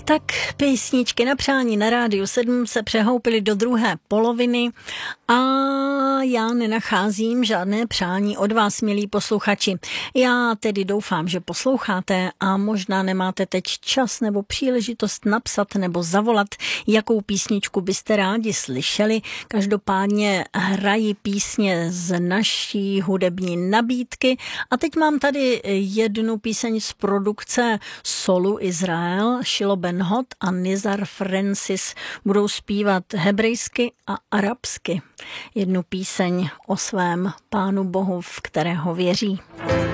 Tak, písničky na přání na Rádiu 7 se přehoupily do druhé poloviny a já nenacházím žádné přání od vás, milí posluchači. Já tedy doufám, že posloucháte a možná nemáte teď čas nebo příležitost napsat nebo zavolat, jakou písničku byste rádi slyšeli. Každopádně hrají písně z naší hudební nabídky a teď mám tady jednu píseň z produkce Solu Izrael. Shilo Ben Hod a Nizar Francis budou zpívat hebrejsky a arabsky. Jednu píseň o svém Pánu Bohu, v kterého věří.